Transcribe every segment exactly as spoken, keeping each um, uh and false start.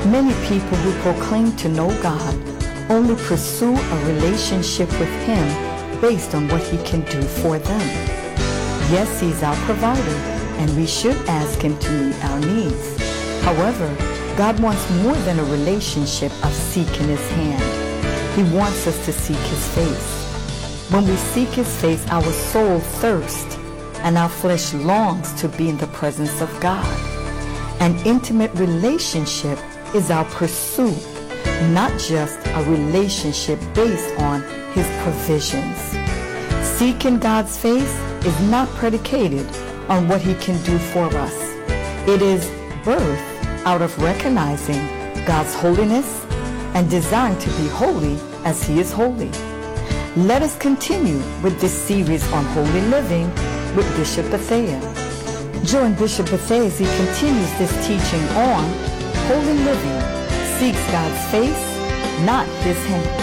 Many people who proclaim to know God only pursue a relationship with Him based on what He can do for them. Yes, He's our provider, and we should ask Him to meet our needs. However, God wants more than a relationship of seeking His hand. He wants us to seek His face. When we seek His face, our soul thirsts, and our flesh longs to be in the presence of God. An intimate relationship is our pursuit, not just a relationship based on His provisions. Seeking God's face is not predicated on what He can do for us. It is birthed out of recognizing God's holiness and desiring to be holy as He is holy. Let us continue with this series on holy living with Bishop Bethea. Join Bishop Bethea as he continues this teaching on holy living, seeks God's face, not His hand.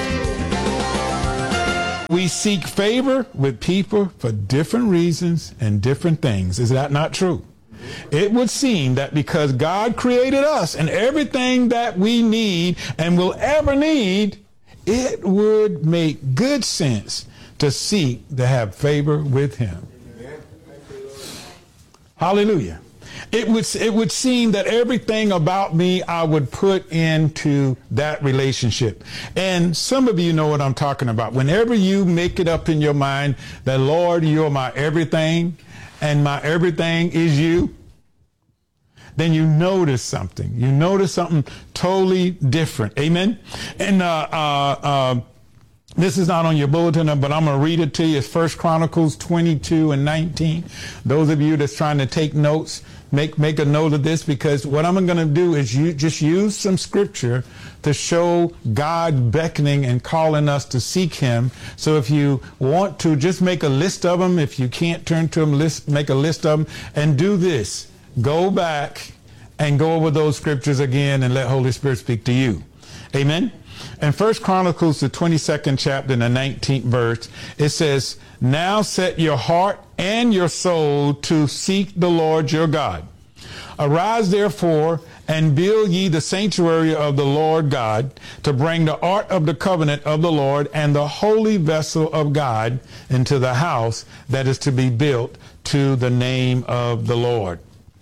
We seek favor with people for different reasons and different things. Is that not true? It would seem that because God created us and everything that we need and will ever need, it would make good sense to seek to have favor with Him. Hallelujah. It would, it would seem that everything about me I would put into that relationship. And some of you know what I'm talking about. Whenever you make it up in your mind that, Lord, you're my everything and my everything is you, then you notice something. You notice something totally different. Amen. And uh, uh, uh, this is not on your bulletin, but I'm going to read it to you. It's First Chronicles twenty-two and nineteen. Those of you that's trying to take notes, make make a note of this, because what I'm going to do is you just use some scripture to show God beckoning and calling us to seek Him. So if you want to, just make a list of them. If you can't turn to them, list, make a list of them and do this. Go back and go over those scriptures again and let Holy Spirit speak to you. Amen. In First Chronicles, the twenty-second chapter and the nineteenth verse, it says, "Now set your heart and your soul to seek the Lord your God. Arise therefore and build ye the sanctuary of the Lord God, to bring the ark of the covenant of the Lord and the holy vessel of God into the house that is to be built to the name of the Lord."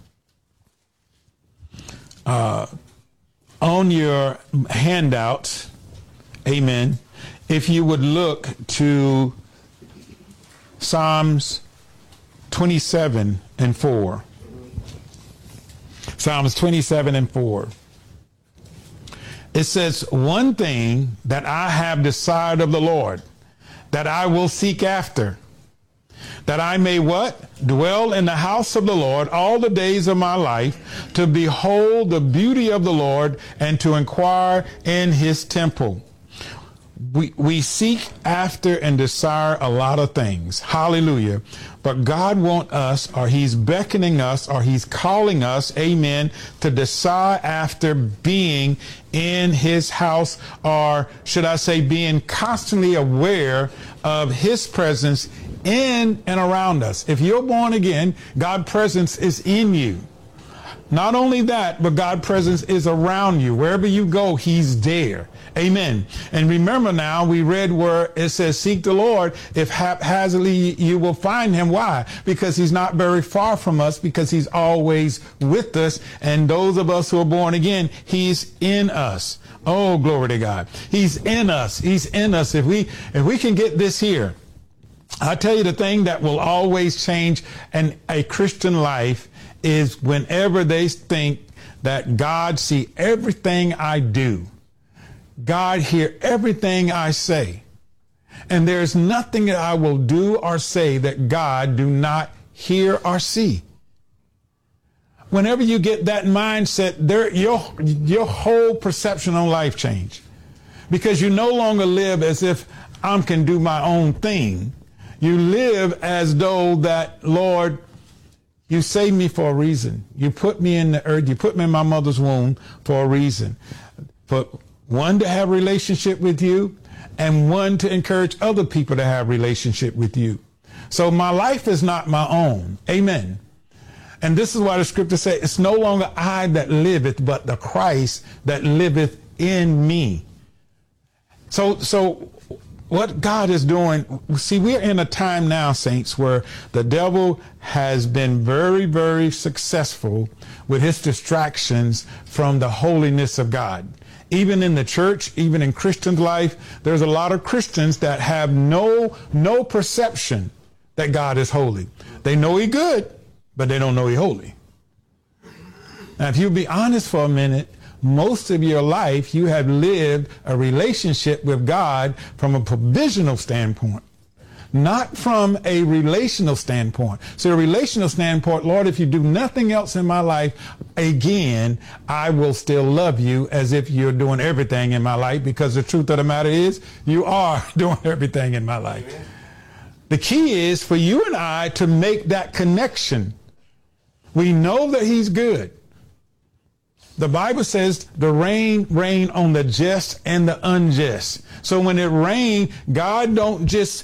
Uh, on your handout, amen, if you would look to Psalms twenty-seven and four. Psalms twenty-seven and four. It says, "One thing that I have desired of the Lord, that I will seek after, that I may" what? "Dwell in the house of the Lord all the days of my life, to behold the beauty of the Lord and to inquire in His temple." We, we seek after and desire a lot of things. Hallelujah. But God wants us, or He's beckoning us, or He's calling us, amen, to desire after being in His house, or should I say being constantly aware of His presence in and around us. If you're born again, God's presence is in you. Not only that, but God's presence is around you. Wherever you go, He's there. Amen. And remember now, we read where it says, "Seek the Lord. If haphazardly you will find Him." Why? Because He's not very far from us, because He's always with us. And those of us who are born again, He's in us. Oh, glory to God. He's in us. He's in us. If we, if we can get this here, I tell you, the thing that will always change in a Christian life is whenever they think that God see everything I do, God hear everything I say, and there's nothing that I will do or say that God do not hear or see. Whenever you get that mindset, there, your, your whole perception on life change, because you no longer live as if I can do my own thing. You live as though that, Lord, you saved me for a reason. You put me in the earth. You put me in my mother's womb for a reason. But one, to have a relationship with you, and one, to encourage other people to have a relationship with you. So my life is not my own. Amen. And this is why the scripture says, it's no longer I that liveth, but the Christ that liveth in me. So, so what God is doing, see, we're in a time now, saints, where the devil has been very, very successful with his distractions from the holiness of God. Even in the church, even in Christian life, there's a lot of Christians that have no, no perception that God is holy. They know He's good, but they don't know He's holy. Now, if you be honest for a minute, most of your life you have lived a relationship with God from a provisional standpoint, not from a relational standpoint. So a relational standpoint, Lord, if you do nothing else in my life, again, I will still love you as if you're doing everything in my life, because the truth of the matter is you are doing everything in my life. Amen. The key is for you and I to make that connection. We know that He's good. The Bible says the rain rain on the just and the unjust. So when it rains, God don't just